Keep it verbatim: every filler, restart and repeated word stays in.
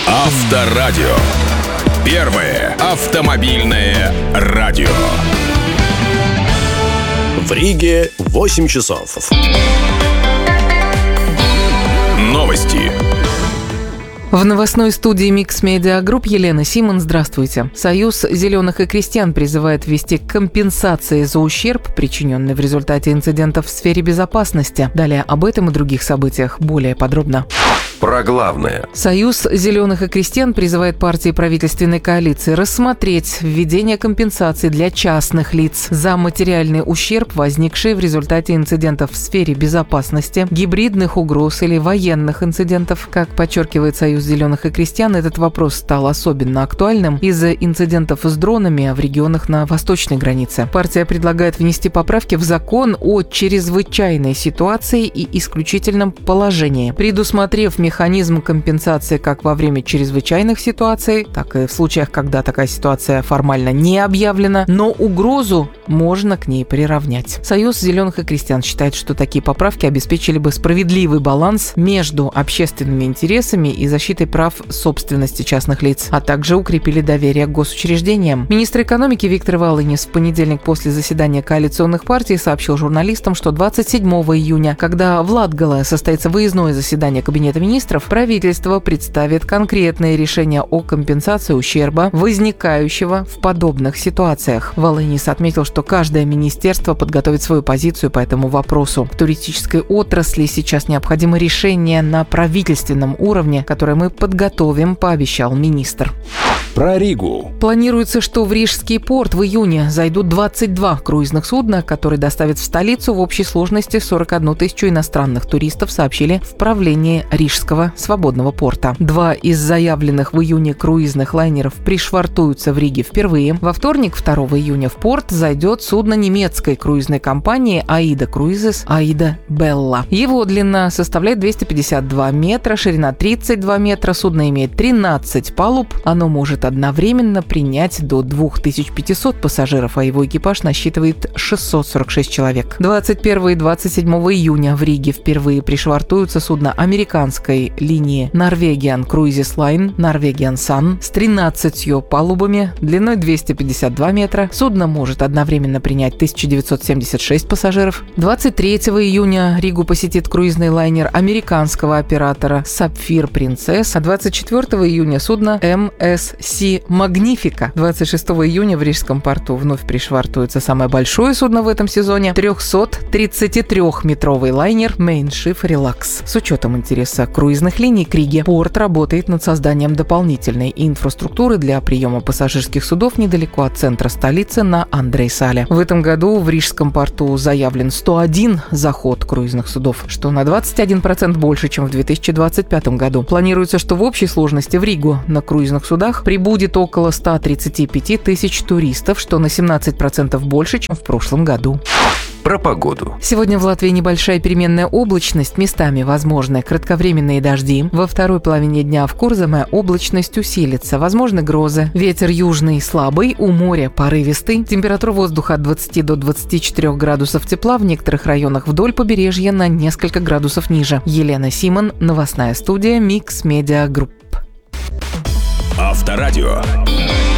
Авторадио. Первое автомобильное радио. В Риге восемь часов. Новости. В новостной студии Mix Media Group Елена Симон. Здравствуйте. Союз зеленых и крестьян призывает ввести компенсации за ущерб, причиненный в результате инцидентов в сфере безопасности. Далее об этом и других событиях более подробно. Про главное. Союз зеленых и крестьян призывает партии правительственной коалиции рассмотреть введение компенсаций для частных лиц за материальный ущерб, возникший в результате инцидентов в сфере безопасности, гибридных угроз или военных инцидентов. Как подчеркивает Союз зеленых и крестьян, этот вопрос стал особенно актуальным из-за инцидентов с дронами в регионах на восточной границе. Партия предлагает внести поправки в закон о чрезвычайной ситуации и исключительном положении, предусмотрев механизм компенсации как во время чрезвычайных ситуаций, так и в случаях, когда такая ситуация формально не объявлена, но угрозу можно к ней приравнять. Союз зеленых и крестьян считает, что такие поправки обеспечили бы справедливый баланс между общественными интересами и защитой прав собственности частных лиц, а также укрепили доверие к госучреждениям. Министр экономики Виктор Волынис в понедельник после заседания коалиционных партий сообщил журналистам, что двадцать седьмого июня, когда в Латгале состоится выездное заседание Кабинета министров, правительство представит конкретные решения о компенсации ущерба, возникающего в подобных ситуациях. Волынис отметил, что каждое министерство подготовит свою позицию по этому вопросу. В туристической отрасли сейчас необходимо решение на правительственном уровне, которое мы подготовим, пообещал министр. Про Ригу. Планируется, что в Рижский порт в июне зайдут двадцать два круизных судна, которые доставят в столицу в общей сложности сорок одну тысячу иностранных туристов, сообщили в правлении Рижского свободного порта. Два из заявленных в июне круизных лайнеров пришвартуются в Риге впервые. Во вторник, второго июня, в порт зайдет судно немецкой круизной компании AIDA Cruises AIDA Bella. Его длина составляет двести пятьдесят два метра, ширина тридцать два метра, судно имеет тринадцать палуб, оно может одновременно принять до две тысячи пятьсот пассажиров, а его экипаж насчитывает шестьсот сорок шесть человек. двадцать первого и двадцать седьмого июня в Риге впервые пришвартуются судна американской линии Norwegian Cruises Line Norwegian Sun с тринадцатью палубами длиной двести пятьдесят два метра. Судно может одновременно принять тысяча девятьсот семьдесят шесть пассажиров. двадцать третьего июня Ригу посетит круизный лайнер американского оператора Sapphire Princess, а двадцать четвертого июня судно эм эс си Magnifica. двадцать шестого июня в Рижском порту вновь пришвартуется самое большое судно в этом сезоне – трехсоттридцатитрёхметровый лайнер Mein Schiff Relax. С учетом интереса круизных линий к Риге, порт работает над созданием дополнительной инфраструктуры для приема пассажирских судов недалеко от центра столицы на Андрейсале. В этом году в Рижском порту заявлен сто один заход круизных судов, что на двадцать один процент больше, чем в две тысячи двадцать пятом году. Планируется, что в общей сложности в Ригу на круизных судах прибудет около ста тридцати пяти тысяч туристов, что на семнадцать процентов больше, чем в прошлом году. Про погоду. Сегодня в Латвии небольшая переменная облачность, местами возможны кратковременные дожди. Во второй половине дня в Курзаме облачность усилится, возможны грозы. Ветер южный слабый, у моря порывистый. Температура воздуха от двадцати до двадцати четырёх градусов тепла, в некоторых районах вдоль побережья на несколько градусов ниже. Елена Симон, новостная студия Mix Media Group. Авторадио.